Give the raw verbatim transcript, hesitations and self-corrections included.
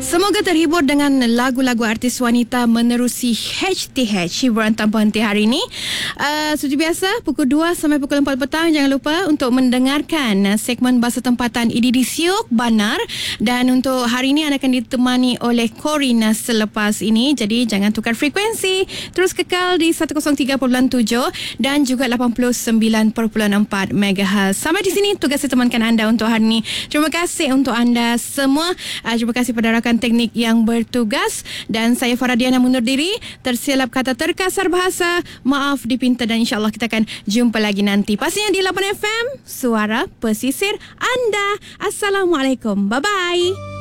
Semoga terhibur dengan lagu-lagu artis wanita menerusi H T H hiburan tanpa henti hari ini. Uh, seperti biasa, pukul dua sampai pukul empat petang, jangan lupa untuk mendengarkan segmen Bahasa Tempatan I D D Siok Banar. Dan untuk hari ini anda akan ditemani oleh Corina selepas ini. Jadi jangan tukar frekuensi, terus kekal di seratus tiga perpuluhan tujuh dan juga lapan puluh sembilan perpuluhan empat megahertz. Sampai di sini tugas saya temankan anda untuk hari ini. Terima kasih untuk anda semua. Uh, terima kasih pada rakan teknik yang bertugas, dan saya Faradiana mundur diri. Tersilap kata, terkasar bahasa, maaf dipinta, dan insyaAllah kita akan jumpa lagi nanti pastinya di lapan F M, suara pesisir anda. Assalamualaikum, bye bye.